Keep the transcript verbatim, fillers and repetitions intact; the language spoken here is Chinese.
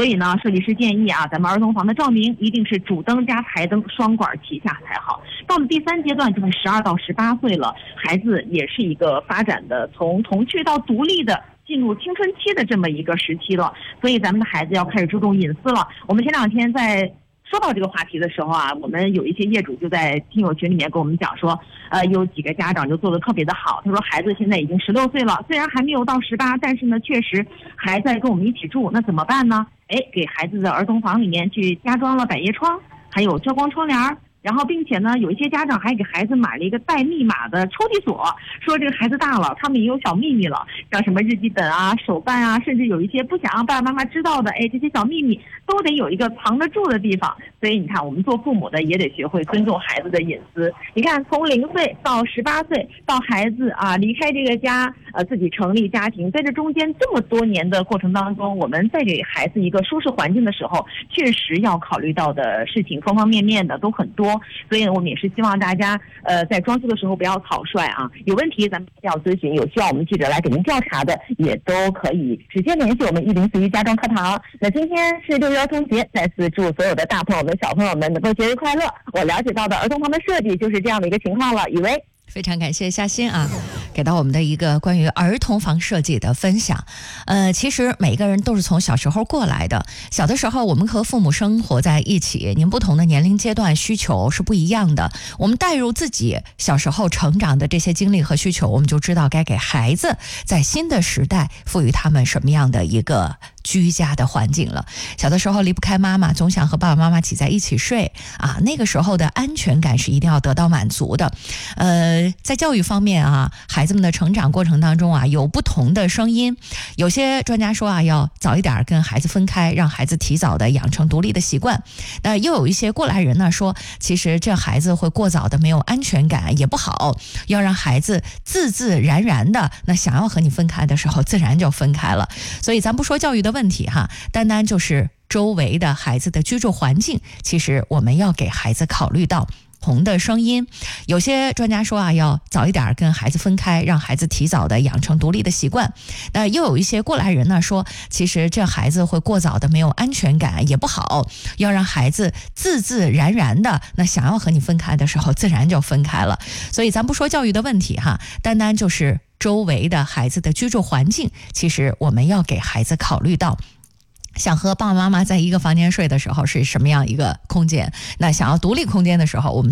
所以呢，设计师建议啊，咱们儿童房的照明一定是主灯加台灯双管齐下才好。到了第三阶段，就是十二到十八岁了，孩子也是一个发展的从童趣到独立的进入青春期的这么一个时期了，所以咱们的孩子要开始注重隐私了。我们前两天在说到这个话题的时候啊，我们有一些业主就在听友群里面跟我们讲说，呃，有几个家长就做得特别的好。他说孩子现在已经十六岁了，虽然还没有到十八，但是呢，确实还在跟我们一起住，那怎么办呢？哎，给孩子的儿童房里面去加装了百叶窗，还有遮光窗帘儿。然后，并且呢，有一些家长还给孩子买了一个带密码的抽屉锁，说这个孩子大了，他们也有小秘密了，像什么日记本啊、手办啊，甚至有一些不想让爸爸妈妈知道的，哎，这些小秘密都得有一个藏得住的地方。所以你看，我们做父母的也得学会尊重孩子的隐私。你看，从零岁到十八岁，到孩子啊离开这个家，呃，自己成立家庭，在这中间这么多年的过程当中，我们在给孩子一个舒适环境的时候，确实要考虑到的事情方方面面的都很多。所以我们也是希望大家呃在装修的时候不要草率啊，有问题咱们要咨询，有需要我们记者来给您调查的也都可以直接联系我们一零四一家装课堂。那今天是六一儿童节，再次祝所有的大朋友们小朋友们能够节日快乐。我了解到的儿童房的设计就是这样的一个情况了。雨薇， 非常感谢夏欣啊，给到我们的一个关于儿童房设计的分享。呃，其实每个人都是从小时候过来的，小的时候我们和父母生活在一起，您不同的年龄阶段需求是不一样的。我们带入自己小时候成长的这些经历和需求，我们就知道该给孩子在新的时代赋予他们什么样的一个居家的环境了。小的时候离不开妈妈，总想和爸爸妈妈挤在一起睡啊，那个时候的安全感是一定要得到满足的。呃，在教育方面啊，孩子们的成长过程当中啊，有不同的声音。有些专家说啊，要早一点跟孩子分开，让孩子提早的养成独立的习惯。那又有一些过来人呢说，其实这孩子会过早的没有安全感也不好，要让孩子自自然然的，那想要和你分开的时候，自然就分开了。所以咱不说教育的问题哈，单单就是周围的孩子的居住环境，其实我们要给孩子考虑到同的声音。有些专家说啊，要早一点跟孩子分开，让孩子提早的养成独立的习惯。那又有一些过来人呢说，其实这孩子会过早的没有安全感也不好，要让孩子自自然然的，那想要和你分开的时候，自然就分开了。所以咱不说教育的问题哈，单单就是周围的孩子的居住环境，其实我们要给孩子考虑到。想和爸爸妈妈在一个房间睡的时候是什么样一个空间，那想要独立空间的时候，我们